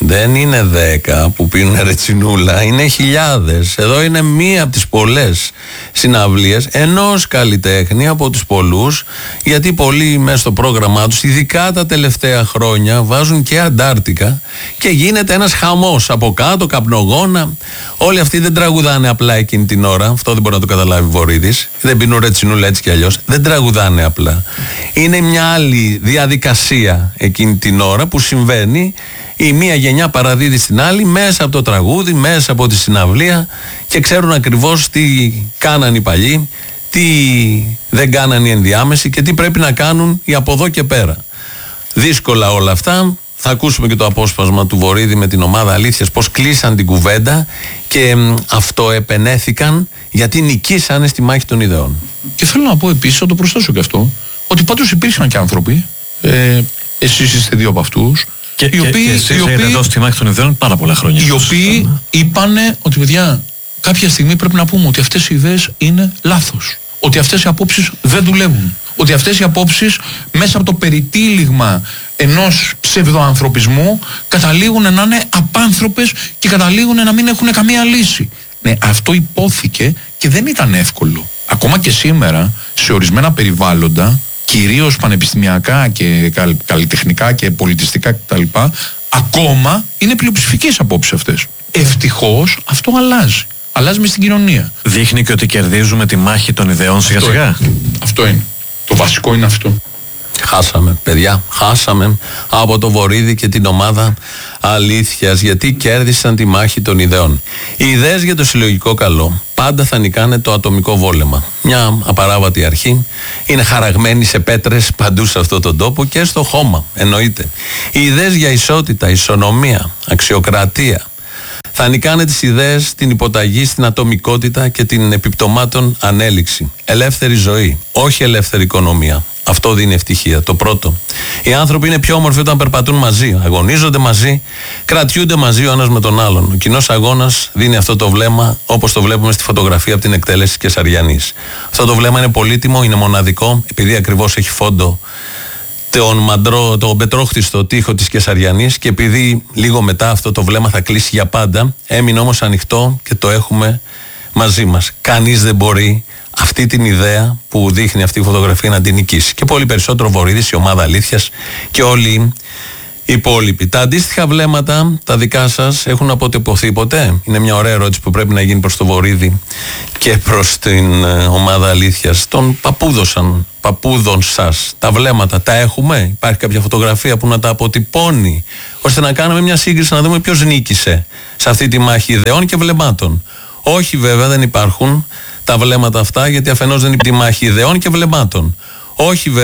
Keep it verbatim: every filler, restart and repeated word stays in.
Δεν είναι δέκα που πίνουν ρετσινούλα, είναι χιλιάδες. Εδώ είναι μία από τις πολλές συναυλίες ενός καλλιτέχνη από τους πολλούς, γιατί πολλοί μέσα στο πρόγραμμά τους, ειδικά τα τελευταία χρόνια, βάζουν και Αντάρτικα και γίνεται ένας χαμός από κάτω, καπνογόνα. Όλοι αυτοί δεν τραγουδάνε απλά εκείνη την ώρα, αυτό δεν μπορεί να το καταλάβει Βορίδης. Δεν πίνουν ρετσινούλα έτσι κι αλλιώς. Δεν τραγουδάνε απλά. Είναι μια άλλη διαδικασία εκείνη την ώρα που συμβαίνει. Η μία γενιά παραδίδει στην άλλη μέσα από το τραγούδι, μέσα από τη συναυλία, και ξέρουν ακριβώς τι κάναν οι παλιοί, τι δεν κάναν οι ενδιάμεσοι και τι πρέπει να κάνουν οι από εδώ και πέρα. Δύσκολα όλα αυτά. Θα ακούσουμε και το απόσπασμα του Βορίδη με την ομάδα Αλήθειας, πώς κλείσαν την κουβέντα και αυτό επενέθηκαν γιατί νικήσανε στη μάχη των ιδεών. Και θέλω να πω επίσης, θα το προσθέσω και αυτό, ότι πάντως υπήρχαν και άνθρωποι, ε, εσείς είστε δύο από αυτούς, και, οι και, οποίοι, και εσείς οι οποίοι, έχετε δώσει τη μάχη των ιδεών πάρα πολλά χρόνια. Οι οποίοι είπανε ότι, παιδιά, κάποια στιγμή πρέπει να πούμε ότι αυτές οι ιδέες είναι λάθος. Ότι αυτές οι απόψεις δεν δουλεύουν. Ότι αυτές οι απόψεις μέσα από το περιτύλιγμα ενός ψευδοανθρωπισμού καταλήγουν να είναι απάνθρωπες και καταλήγουν να μην έχουν καμία λύση. Ναι, αυτό υπόθηκε και δεν ήταν εύκολο. Ακόμα και σήμερα, σε ορισμένα περιβάλλοντα, κυρίως πανεπιστημιακά και καλλιτεχνικά και πολιτιστικά κτλ., ακόμα είναι πλειοψηφικές απόψεις αυτές. Ευτυχώς αυτό αλλάζει. Αλλάζει μες στην κοινωνία. Δείχνει και ότι κερδίζουμε τη μάχη των ιδεών σιγά σιγά. Αυτό είναι. Το βασικό είναι αυτό. Χάσαμε, παιδιά, χάσαμε από το Βορίδη και την ομάδα Αλήθειας, γιατί κέρδισαν τη μάχη των ιδεών. Οι ιδέες για το συλλογικό καλό πάντα θα νικάνε το ατομικό βόλεμα. Μια απαράβατη αρχή, είναι χαραγμένη σε πέτρες παντού σε αυτόν τον τόπο και στο χώμα, εννοείται. Οι ιδέες για ισότητα, ισονομία, αξιοκρατία θα νικάνε τις ιδέες στην υποταγή, στην ατομικότητα και την επιπτωμάτων ανέλυξη. Ελεύθερη ζωή, όχι ελεύθερη οικονομία. Αυτό δίνει ευτυχία. Το πρώτο. Οι άνθρωποι είναι πιο όμορφοι όταν περπατούν μαζί, αγωνίζονται μαζί, κρατιούνται μαζί ο ένας με τον άλλον. Ο κοινός αγώνας δίνει αυτό το βλέμμα, όπως το βλέπουμε στη φωτογραφία από την εκτέλεση Κεσαριανής. Αυτό το βλέμμα είναι πολύτιμο, είναι μοναδικό, επειδή ακριβώς έχει φόντο τον μαντρό, τον πετρόχτιστο τοίχο της Κεσαριανής, και επειδή λίγο μετά αυτό το βλέμμα θα κλείσει για πάντα, έμεινε όμως ανοιχτό και το έχουμε μαζί μας. Κανείς δεν μπορεί αυτή την ιδέα που δείχνει αυτή η φωτογραφία να την νικήσει. Και πολύ περισσότερο Βορίδης, η ομάδα Αλήθειας και όλοι οι υπόλοιποι. Τα αντίστοιχα βλέμματα, τα δικά σας, έχουν αποτυπωθεί ποτέ? Είναι μια ωραία ερώτηση που πρέπει να γίνει προς το Βορίδη και προς την ομάδα Αλήθειας. Τον παππούδωσαν, παππούδων σας. Τα βλέμματα τα έχουμε? Υπάρχει κάποια φωτογραφία που να τα αποτυπώνει, ώστε να κάνουμε μια σύγκριση, να δούμε ποιος νίκησε σε αυτή τη μάχη ιδεών και βλεμμάτων? Όχι, βέβαια, δεν υπάρχουν τα βλέμματα αυτά, γιατί αφενός δεν είναι τη μάχη ιδεών και βλεμμάτων. Όχι, βέβαια.